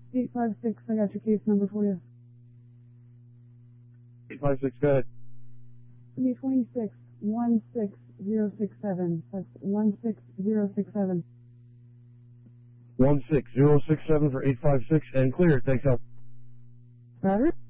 856, I got your case number for you. 856, go ahead. 326 16067. That's 16067. 16067 for 856 and clear. Thanks, Al. Roger.